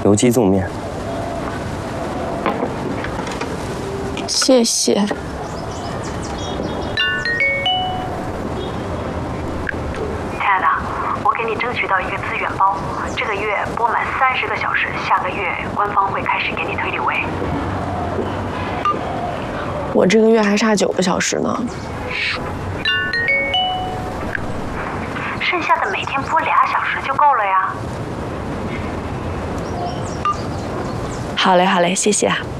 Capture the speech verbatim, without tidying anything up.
油鸡粽面。 谢谢。 亲爱的，我给你争取到一个资源包，这个月播满三十个小时，下个月官方会开始给你推柳苇。 我这个月还差九个小时呢。 剩下的每天播俩小时就够了呀。 好嘞，好嘞，谢谢啊。